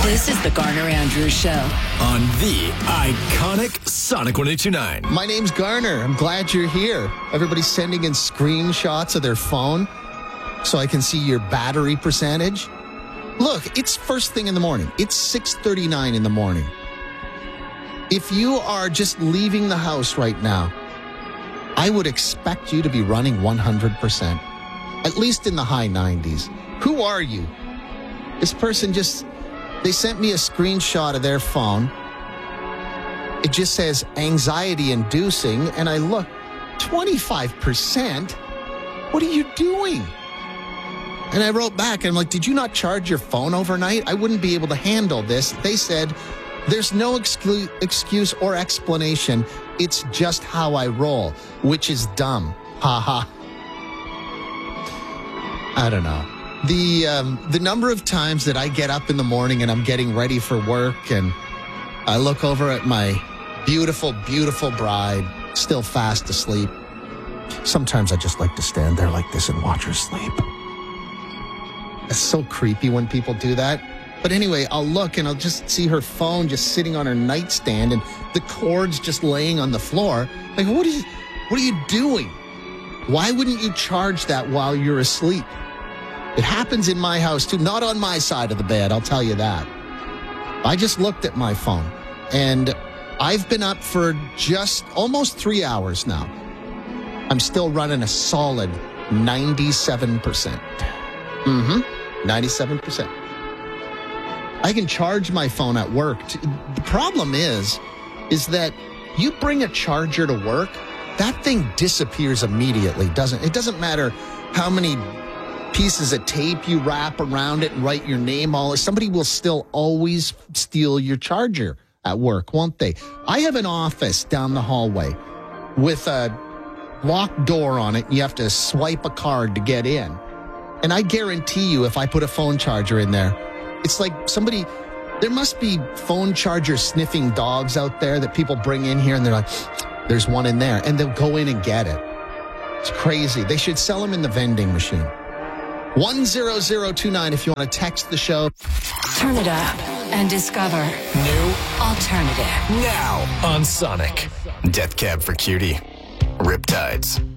This is the Garner Andrews Show on the iconic Sonic 102.9. My name's Garner. I'm glad you're here. Everybody's sending in screenshots of their phone so I can see your battery percentage. Look, it's first thing in the morning. It's 6:39 in the morning. If you are just leaving the house right now, I would expect you to be running 100%, at least in the high 90s. Who are you? This person they sent me a screenshot of their phone. It just says anxiety inducing, and I look, 25%? What are you doing? And I wrote back, and I'm like, did you not charge your phone overnight? I wouldn't be able to handle this. They said, there's no excuse or explanation. It's just how I roll, which is dumb. Ha ha. I don't know. The number of times that I get up in the morning and I'm getting ready for work and I look over at my beautiful, beautiful bride, still fast asleep. Sometimes I just like to stand there like this and watch her sleep. It's so creepy when people do that. But anyway, I'll look and I'll just see her phone just sitting on her nightstand and the cord's just laying on the floor. Like, what are you doing? Why wouldn't you charge that while you're asleep? It happens in my house too, not on my side of the bed, I'll tell you that. I just looked at my phone and I've been up for just almost 3 hours now. I'm still running a solid 97%. 97%. I can charge my phone at work. The problem is that you bring a charger to work, that thing disappears immediately, doesn't it? It doesn't matter how many pieces of tape you wrap around it and write your name all. Somebody will still always steal your charger at work, won't they? I have an office down the hallway with a locked door on it. You have to swipe a card to get in. And I guarantee you, if I put a phone charger in there, it's like there must be phone charger sniffing dogs out there that people bring in here and they're like, there's one in there. And they'll go in and get it. It's crazy. They should sell them in the vending machine. 10029 if you want to text the show. Turn it up and discover New alternative. now on Sonic. Death Cab for Cutie. Riptides.